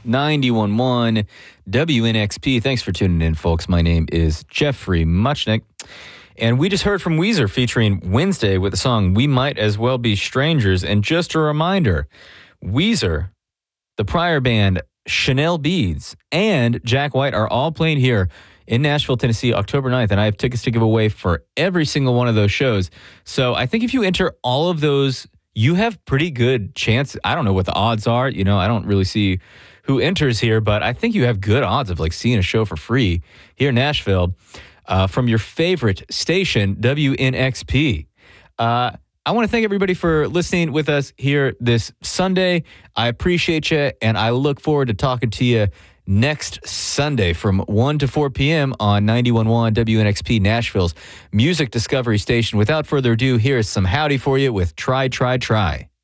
91.1 WNXP. Thanks for tuning in, folks. My name is Jeffrey Muchnick. And we just heard from Weezer featuring Wednesday with the song We Might As Well Be Strangers. And just a reminder, Weezer, the prior band Chanel Beads, and Jack White are all playing here in Nashville, Tennessee, October 9th. And I have tickets to give away for every single one of those shows. So I think if you enter all of those, you have pretty good chance. I don't know what the odds are. You know, I don't really see who enters here, but I think you have good odds of like seeing a show for free here in Nashville from your favorite station, WNXP. I want to thank everybody for listening with us here this Sunday. I appreciate you, and I look forward to talking to you next Sunday from 1 to 4 p.m. on 91.1 WNXP, Nashville's music discovery station. Without further ado, here is some howdy for you with Try, Try, Try.